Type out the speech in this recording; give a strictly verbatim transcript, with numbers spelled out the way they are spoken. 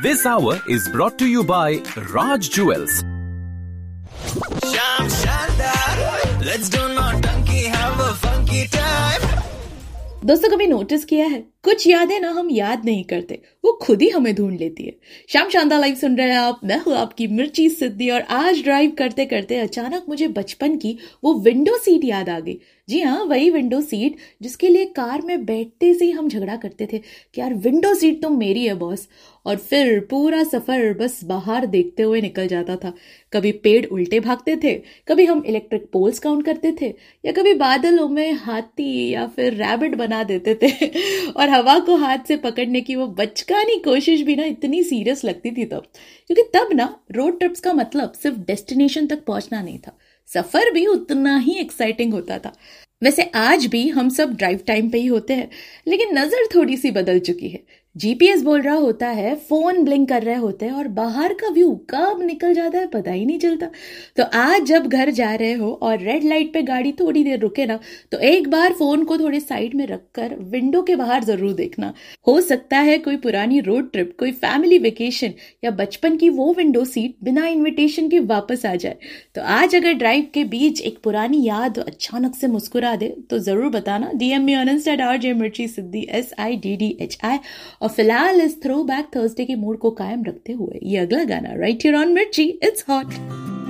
This hour is brought to you by Raj Jewels. Sham Shandar, let's do naughty, have a funky time. दोस्तों, कभी notice किया है कुछ यादें ना हम याद नहीं करते, वो खुद ही हमें ढूंढ लेती है। शाम शानदार लाइव सुन रहे हैं आप, मैं हूँ आपकी मिर्ची सिद्धि। और आज ड्राइव करते करते अचानक मुझे बचपन की वो विंडो सीट याद आ गई। जी हाँ, वही विंडो सीट जिसके लिए कार में बैठते से ही हम झगड़ा करते थे कि यार विंडो सीट तो मेरी है बॉस। और फिर पूरा सफर बस बाहर देखते हुए निकल जाता था। कभी पेड़ उल्टे भागते थे, कभी हम इलेक्ट्रिक पोल्स काउंट करते थे, या कभी बादलों में हाथी या फिर रैबिट बना देते थे। और हवा को हाथ से पकड़ने की वो बचकानी कोशिश भी ना इतनी सीरियस लगती थी तब, क्योंकि तब ना रोड ट्रिप्स का मतलब सिर्फ डेस्टिनेशन तक पहुंचना नहीं था, सफर भी उतना ही एक्साइटिंग होता था। वैसे आज भी हम सब ड्राइव टाइम पे ही होते हैं, लेकिन नजर थोड़ी सी बदल चुकी है। जीपीएस बोल रहा होता है, फोन ब्लिंक कर रहे होते हैं और बाहर का व्यू कब निकल जाता है पता ही नहीं चलता। तो आज जब घर जा रहे हो और रेड लाइट पे गाड़ी थोड़ी देर रुके ना, तो एक बार फोन को थोड़ी साइड में रखकर विंडो के बाहर जरूर देखना। हो सकता है कोई पुरानी रोड ट्रिप, कोई फैमिली वेकेशन या बचपन की वो विंडो सीट बिना इन्विटेशन के वापस आ जाए। तो आज अगर ड्राइव के बीच एक पुरानी याद अचानक से मुस्कुरा दे तो जरूर बताना। DM me on Insta RJ मिर्ची सिद्धि, S I D D H I. और फिलहाल इस थ्रो बैक थर्सडे के मूड को कायम रखते हुए ये अगला गाना राइट हियर ऑन मिर्ची, इट्स हॉट।